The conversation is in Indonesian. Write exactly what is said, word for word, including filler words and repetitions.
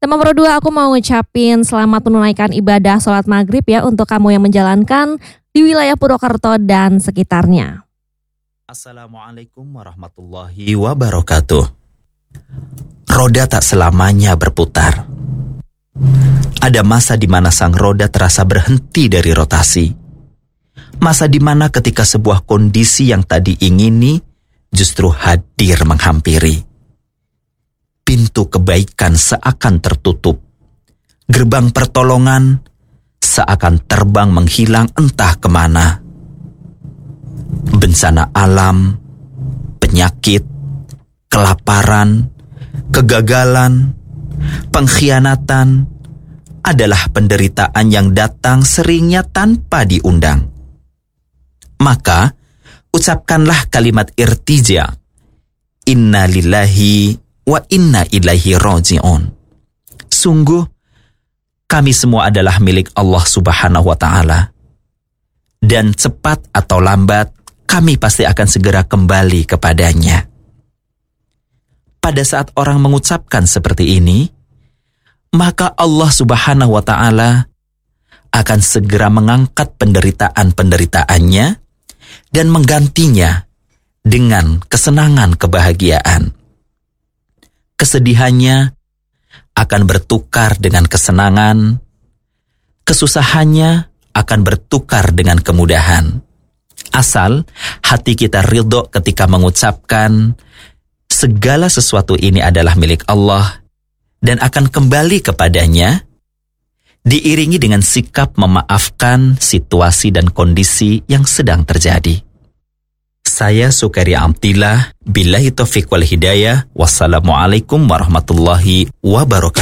Tema Pro dua, aku mau ngucapin selamat menunaikan ibadah sholat maghrib ya untuk kamu yang menjalankan di wilayah Purwokerto dan sekitarnya. Assalamualaikum warahmatullahi wabarakatuh. Roda tak selamanya berputar. Ada masa di mana sang roda terasa berhenti dari rotasi. Masa di mana ketika sebuah kondisi yang tadi ingini justru hadir menghampiri. Pintu kebaikan seakan tertutup. Gerbang pertolongan seakan terbang menghilang entah kemana. Bencana alam, penyakit, kelaparan, kegagalan, pengkhianatan adalah penderitaan yang datang seringnya tanpa diundang. Maka, ucapkanlah kalimat irtija. Inna lillahi wa inna ilaihi raji'un. Sungguh, kami semua adalah milik Allah Subhanahu wa Ta'ala. Dan cepat atau lambat, kami pasti akan segera kembali kepadanya. Pada saat orang mengucapkan seperti ini, maka Allah Subhanahu wa Ta'ala akan segera mengangkat penderitaan-penderitaannya dan menggantinya dengan kesenangan kebahagiaan. Kesedihannya akan bertukar dengan kesenangan, kesusahannya akan bertukar dengan kemudahan. Asal hati kita ridho ketika mengucapkan segala sesuatu ini adalah milik Allah dan akan kembali kepadanya, diiringi dengan sikap memaafkan situasi dan kondisi yang sedang terjadi. Saya Sukaria Amtillah, billahi taufiq wal hidayah, wassalamualaikum warahmatullahi wabarakatuh.